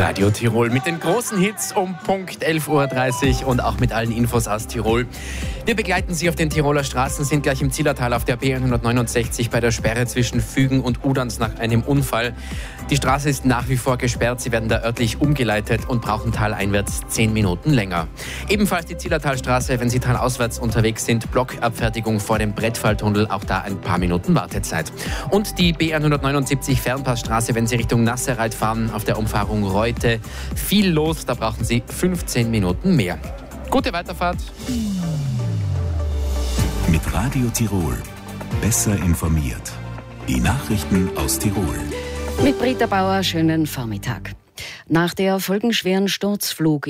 Radio Tirol mit den großen Hits um Punkt 11.30 Uhr und auch mit allen Infos aus Tirol. Wir begleiten Sie auf den Tiroler Straßen, sind gleich im Zillertal auf der B169 bei der Sperre zwischen Fügen und Udans nach einem Unfall. Die Straße ist nach wie vor gesperrt, Sie werden da örtlich umgeleitet und brauchen taleinwärts 10 Minuten länger. Ebenfalls die Zillertalstraße, wenn Sie talauswärts unterwegs sind, Blockabfertigung vor dem Brettfalltunnel, auch da ein paar Minuten Wartezeit. Und die B179 Fernpassstraße, wenn Sie Richtung Nasserreit fahren, auf der Umfahrung Reute, viel los, da brauchen Sie 15 Minuten mehr. Gute Weiterfahrt. Mit Radio Tirol. Besser informiert. Die Nachrichten aus Tirol. Mit Britta Bauer, schönen Vormittag. Nach der folgenschweren Sturzflut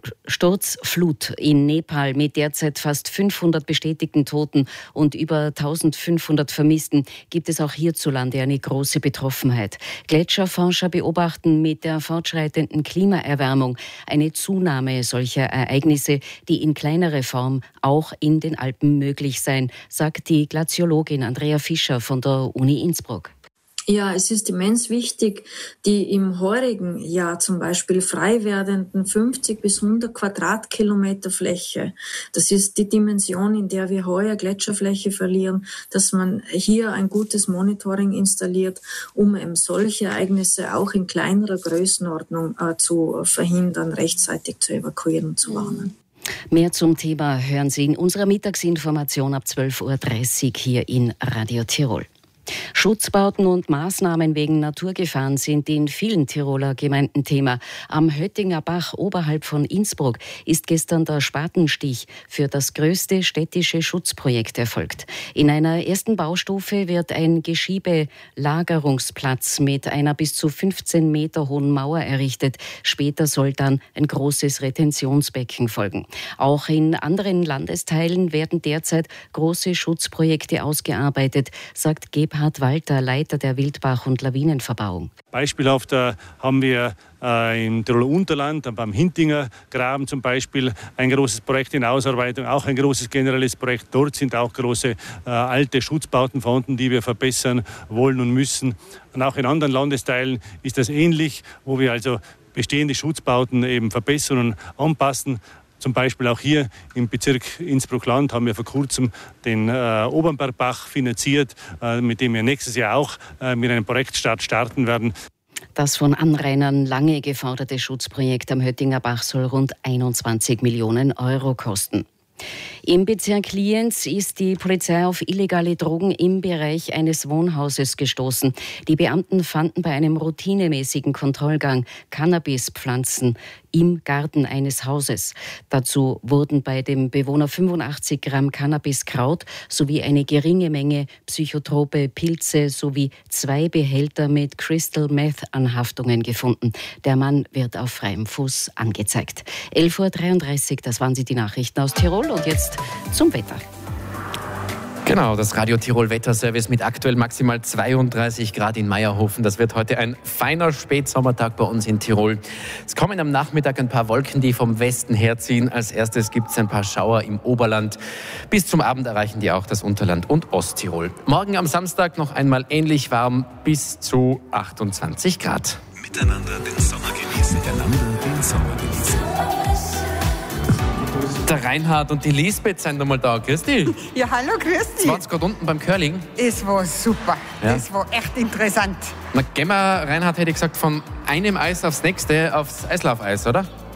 in Nepal mit derzeit fast 500 bestätigten Toten und über 1500 Vermissten gibt es auch hierzulande eine große Betroffenheit. Gletscherforscher beobachten mit der fortschreitenden Klimaerwärmung eine Zunahme solcher Ereignisse, die in kleinerer Form auch in den Alpen möglich seien, sagt die Glaziologin Andrea Fischer von der Uni Innsbruck. Ja, es ist immens wichtig, die im heurigen Jahr zum Beispiel frei werdenden 50 bis 100 Quadratkilometer Fläche. Das ist die Dimension, in der wir heuer Gletscherfläche verlieren, dass man hier ein gutes Monitoring installiert, um eben solche Ereignisse auch in kleinerer Größenordnung zu verhindern, rechtzeitig zu evakuieren und zu warnen. Mehr zum Thema hören Sie in unserer Mittagsinformation ab 12.30 Uhr hier in Radio Tirol. Schutzbauten und Maßnahmen wegen Naturgefahren sind in vielen Tiroler Gemeinden Thema. Am Höttinger Bach oberhalb von Innsbruck ist gestern der Spatenstich für das größte städtische Schutzprojekt erfolgt. In einer ersten Baustufe wird ein Geschiebelagerungsplatz mit einer bis zu 15 Meter hohen Mauer errichtet. Später soll dann ein großes Retentionsbecken folgen. Auch in anderen Landesteilen werden derzeit große Schutzprojekte ausgearbeitet, sagt Gebhard Walter, Leiter der Wildbach- und Lawinenverbauung. Beispielhaft haben wir im Tiroler Unterland, beim Hintinger Graben zum Beispiel, ein großes Projekt in Ausarbeitung, auch ein großes generelles Projekt. Dort sind auch große alte Schutzbauten vorhanden, die wir verbessern wollen und müssen. Und auch in anderen Landesteilen ist das ähnlich, wo wir also bestehende Schutzbauten eben verbessern und anpassen. Zum Beispiel auch hier im Bezirk Innsbruck-Land haben wir vor kurzem den Obernbergbach finanziert, mit dem wir nächstes Jahr auch mit einem Projektstart starten werden. Das von Anrainern lange geforderte Schutzprojekt am Höttinger Bach soll rund 21 Millionen Euro kosten. Im Bezirk Lienz ist die Polizei auf illegale Drogen im Bereich eines Wohnhauses gestoßen. Die Beamten fanden bei einem routinemäßigen Kontrollgang Cannabispflanzen im Garten eines Hauses. Dazu wurden bei dem Bewohner 85 Gramm Cannabiskraut sowie eine geringe Menge psychotrope Pilze sowie 2 Behälter mit Crystal Meth Anhaftungen gefunden. Der Mann wird auf freiem Fuß angezeigt. 11.33 Uhr, das waren die Nachrichten aus Tirol und jetzt zum Wetter. Genau, das Radio Tirol Wetterservice mit aktuell maximal 32 Grad in Meierhofen. Das wird heute ein feiner Spätsommertag bei uns in Tirol. Es kommen am Nachmittag ein paar Wolken, die vom Westen herziehen. Als erstes gibt es ein paar Schauer im Oberland. Bis zum Abend erreichen die auch das Unterland und Osttirol. Morgen am Samstag noch einmal ähnlich warm, bis zu 28 Grad. Miteinander den Sommer genießen. Der Reinhard und die Lisbeth sind einmal da. Grüß dich. Ja, hallo, grüß dich. 20 Grad unten beim Curling. Es war super. Ja. Es war echt interessant. Na, gehen wir, Reinhard, hätte ich gesagt, von einem Eis aufs nächste aufs Eislaufeis, oder?